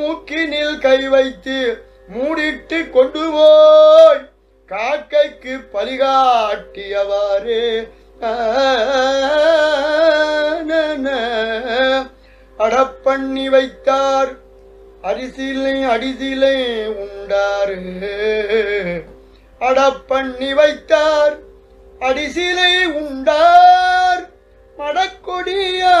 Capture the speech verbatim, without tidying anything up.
மூக்கினில் கை வைத்து மூடிட்டு கொண்டு போய் காக்கைக்கு பலிகாட்டியவாறு அடப்பண்ணி வைத்தார். அரிசிலை அடிசிலை உண்டாரு. அடப்பண்ணி வைத்தார் அடிசிலை உண்டார் மடக்கொடியா